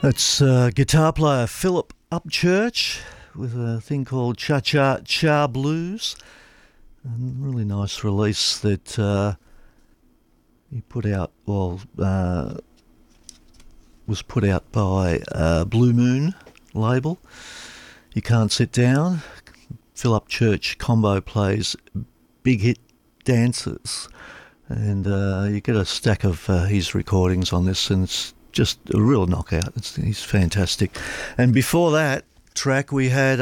That's guitar player Philip Upchurch with a thing called Cha Cha Cha Blues. And really nice release that he put out, was put out by Blue Moon label. You Can't Sit Down. Phil Upchurch combo plays big hit dances. And you get a stack of his recordings on this, and it's just a real knockout. He's fantastic. And before that track, we had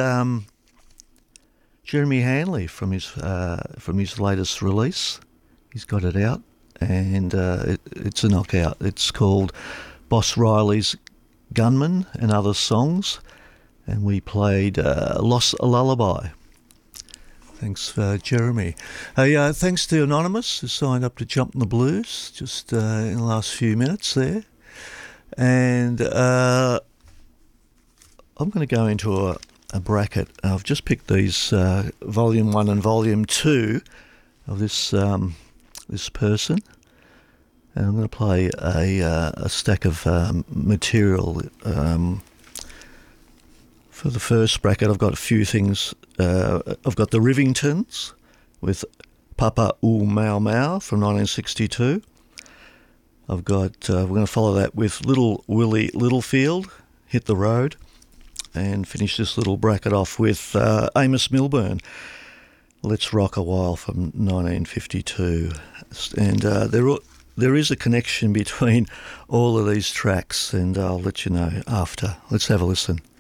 Jeremy Hanley from his latest release. He's got it out, and it's a knockout. It's called Boss Riley's Gunman and Other Songs, and we played Lost a Lullaby. Thanks, Jeremy. Thanks to Anonymous, who signed up to Jump in the Blues just in the last few minutes there. And I'm going to go into a bracket. I've just picked these Volume 1 and Volume 2 of this person. And I'm going to play a stack of material. For the first bracket, I've got a few things. I've got the Rivingtons with Papa Ooh Mau Mau from 1962. I've got, we're going to follow that with Little Willie Littlefield, Hit the Road, and finish this little bracket off with Amos Milburn, Let's Rock a While from 1952. And there is a connection between all of these tracks, and I'll let you know after. Let's have a listen.